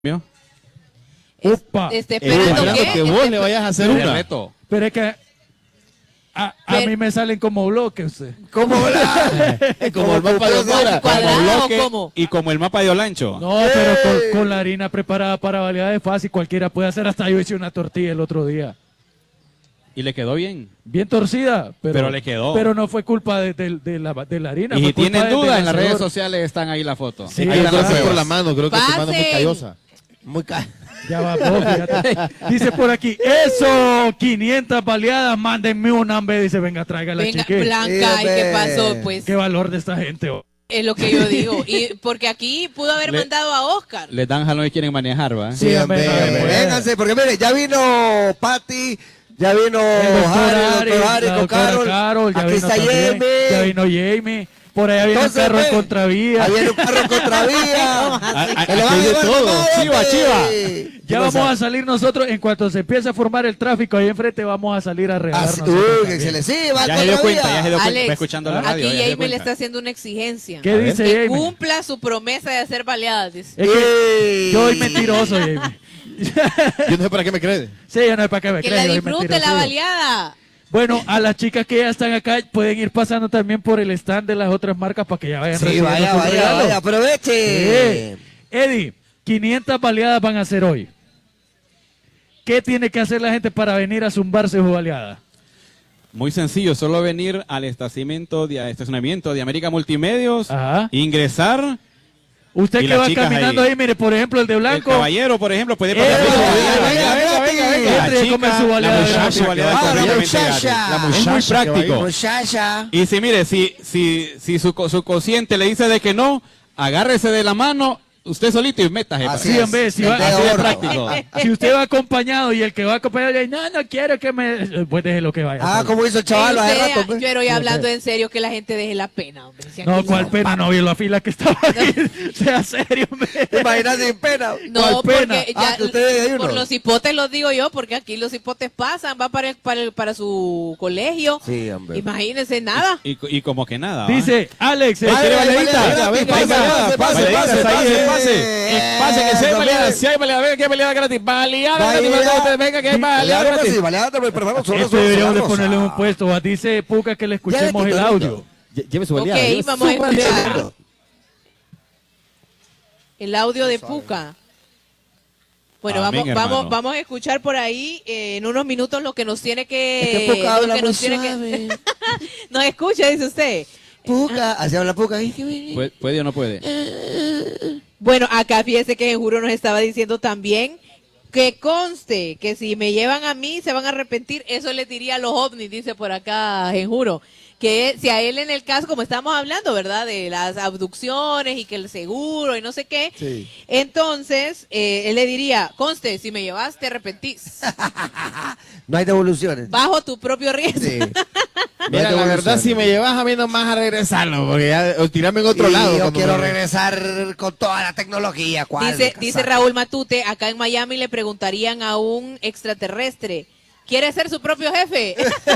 ¿Mío? Opa. Esperando que vos le vayas a hacer una. Reto. Pero es que a mí me salen como bloques. ¿Cómo Como el mapa de Omora, cuadrado, bloque ¿cómo? y como el mapa de Olancho. No, pero con la harina preparada para baleada es fácil, cualquiera puede hacer. Hasta yo hice una tortilla el otro día. Y le quedó bien. Bien torcida, Pero le quedó. Pero no fue culpa de la harina. Y fue si culpa tienen dudas, en las redes hacedor. sociales están ahí la foto. Sí, Ahí yo están creo las que pruebas. por la mano, creo que tu mano es muy Pasen. callosa. Ya va, vos, fíjate. Dice por aquí, eso, 500 baleadas, mándenme una, hombre. Dice, venga, tráigala, Venga, chique. Blanca, ¿y qué pasó? Pues Qué valor de esta gente. Oh. es lo que yo digo. Y porque aquí pudo haber mandado a Oscar. Les dan jalón y quieren manejar, ¿va? Sí, hombre, no, pues. Vénganse, porque mire, ya vino Pati, ya vino El doctor Harry, Ari, la con doctora Carol, ya aquí vino está también, ya Jamie. vino Jamie. Por allá viene un Entonces, carro en ve, contravía. Ahí viene un carro en contravía. Aquí Se lo van a hay de llevar todo. mamá, Chiva, hombre. chiva. Ya ¿Qué vamos pasa? a salir nosotros, en cuanto se empiece a formar el tráfico ahí enfrente, vamos a salir a regalar Así, nosotros que también. se le siga, Ya se dio cuenta, ya se dio cuenta. Alex, Va escuchando la radio. aquí ya se dio Jamie le cuenta. está haciendo una exigencia. ¿Qué dice Que Jamie? cumpla su promesa de hacer baleadas, dice. Es que Ey. yo soy mentiroso, Jamie. Yo no sé para qué me crees. Sí, yo no es para que me Que crean, la yo soy disfrute la mentiroso. baleada. Bueno, a las chicas que ya están acá pueden ir pasando también por el stand de las otras marcas para que ya vayan Sí, recibiendo vaya, sus vaya, regalos. vaya, aproveche. Eddie, 500 baleadas van a hacer hoy. ¿Qué tiene que hacer la gente para venir a zumbarse su baleada? Muy sencillo, solo venir al estacionamiento de América Multimedios, Ajá. ingresar. Usted Y que las va chicas caminando ahí, mire, por ejemplo, el de El blanco. caballero, por ejemplo, puede Venga, pasar. venga. Entre y come su baleada gratis. La baleada Ah, la completamente muchacha. gratis. La Es muy muchacha que va práctico. ahí. Muchacha. Y si mire, si su cociente le dice de que no, agárrese de la mano, usted solito y métase. Así Sí, es. hombre, si va, Así Así de oro. práctico. si usted va acompañado y el que va acompañado le dice, no quiero que me... Pues deje lo que vaya. Ah, como hizo el chaval hace Usted, rato. pues. pero ya hablando en serio, que la gente deje la pena, hombre. Si No, aquí cuál pena, no vi la fila que estaba ahí. Sea serio, hombre. ¿Te imaginas sin pena? No, ¿Cuál porque pena? ya, que ustedes hay uno. por los hipotes los digo yo, porque aquí los hipotes pasan, van para su colegio. Sí, hombre. Imagínense nada. Y como que nada. ¿va? Dice, Alex, Vale, ¿Quiere vale, baleadita? vale, Venga, vale, venga, pase, venga, pase, baleaditas pase, ahí, pase. pase, que si hay Eso, baleada, mire. si hay baleada, venga que hay baleada gratis, baleada gratis, Baleada. para que ustedes vengan que hay baleada Claro que gratis. sí, baleada, pero vamos, solo esto deberíamos de vamos ponerle a- un puesto. ¿Va? Dice Puca que le escuchemos Ya, el tu audio. Lleve su Ok, baleada. vamos a Súper escuchar bien. el audio de Puca. Bueno, Amén, hermano. vamos a escuchar por ahí en unos minutos lo que nos tiene Es que que... Puca lo habla que muy nos tiene suave. Nos escucha, dice usted. Puca, así habla Puca. ¿Puede o no puede? Bueno, acá fíjese que Juro nos estaba diciendo también que conste que si me llevan a mí se van a arrepentir. Eso le diría a los ovnis, dice por acá Juro. Que si a él en el caso, como estamos hablando, ¿verdad? De las abducciones y que el seguro y no sé qué. Sí. Entonces, él le diría, conste, si me llevas te arrepentís. No hay devoluciones. Bajo tu propio riesgo. Sí. Mira, la verdad, si me llevas a mí nomás a regresarlo, porque ya, o tirarme en otro lado. Yo cuando quiero me- regresar con toda la tecnología. ¿Cuál? Dice Raúl Matute, acá en Miami le preguntarían a un extraterrestre, ¿quiere ser su propio jefe?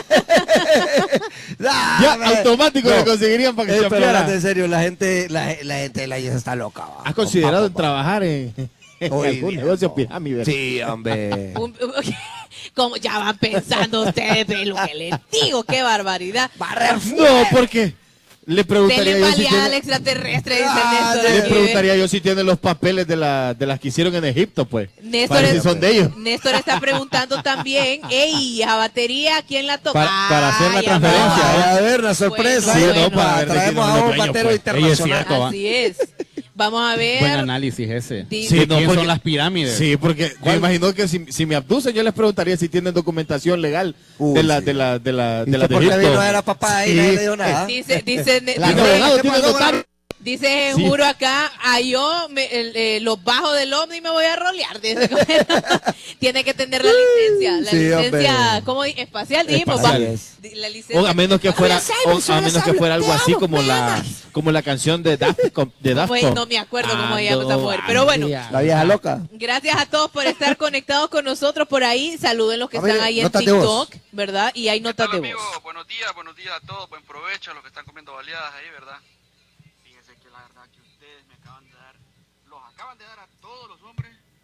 Ya, automático le conseguirían para que Pero chapeara. hablando en serio, la gente de la IES está loca. va. ¿Has considerado Compa, trabajar en Hoy algún día, negocio no. pirámide? Sí, hombre. Como ya van pensando ustedes, ve lo que les digo, qué barbaridad. No, porque le preguntaría Denle yo si baleada al tiene, extraterrestre, dice Ah, Néstor. le aquí, preguntaría yo si tiene los papeles de las que hicieron en Egipto, pues. Néstor, Para ver si son de ellos. Néstor está preguntando también, ey, a batería, ¿quién la toca? Para hacer la Ay, transferencia, amor. A ver, una sorpresa. Bueno, Sí, bueno. no, para ver de quién traemos es a los un dueños, batero pues. internacional. Cierto, va. Así es. Vamos a ver. Buen análisis ese. Di- Sí, ¿De no, quién porque- son las pirámides? Sí, porque me imagino que si me abducen, yo les preguntaría si tienen documentación legal Uy, de la sí. de la de la ¿Y de la usted de por qué Egipto. vino a la papá y Sí. nadie le dio nada? Dice, La Tiene Dice- abogado, ¿qué tiene pasó, notario. dice Sí. Juro acá, los bajos del ovni me voy a rolear. Dice, tiene que tener la licencia. La Sí, licencia, hombre. ¿cómo? Espacial, dijimos. Espacial. La licencia. O a menos que fuera, espacial. a menos que fuera algo así como la canción de Daft Pues, no me acuerdo cómo se llama esa mujer. Pero bueno, La vieja loca. gracias a todos por estar conectados con nosotros por ahí. Saluden los que A ver, están ahí en notas de voz. TikTok, ¿verdad? Y hay notas de voz. Amigos, buenos días a todos, buen provecho a los que están comiendo baleadas ahí, ¿verdad? Fíjense que la verdad que ustedes me acaban de dar, los acaban de dar a todos los hombres